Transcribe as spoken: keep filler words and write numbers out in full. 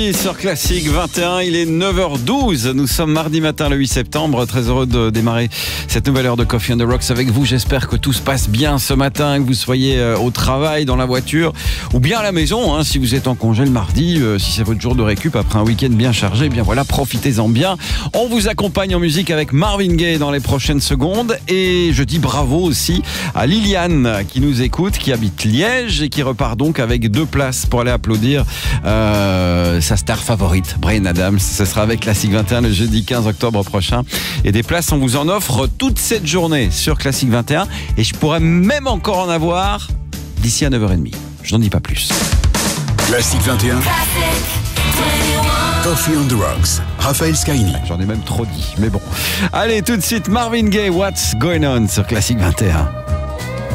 Sur Classique vingt et un, il est neuf heures douze. Nous sommes mardi matin le huit septembre. Très heureux de démarrer cette nouvelle heure de Coffee on the Rocks avec vous. J'espère que tout se passe bien ce matin, que vous soyez au travail, dans la voiture ou bien à la maison. Hein, si vous êtes en congé le mardi, euh, si c'est votre jour de récup après un week-end bien chargé, eh bien voilà, profitez-en bien. On vous accompagne en musique avec Marvin Gaye dans les prochaines secondes. Et je dis bravo aussi à Liliane qui nous écoute, qui habite Liège et qui repart donc avec deux places pour aller applaudir euh, sa star favorite, Bryan Adams. Ce sera avec Classique vingt et un le jeudi quinze octobre prochain. Et des places, on vous en offre toute cette journée sur Classique vingt et un. Et je pourrais même encore en avoir d'ici à neuf heures trente. Je n'en dis pas plus. Classique vingt et un. Coffee on the Rocks. Raphaël Scaini. J'en ai même trop dit, mais bon. Allez, tout de suite, Marvin Gaye, What's Going On sur Classique vingt et un.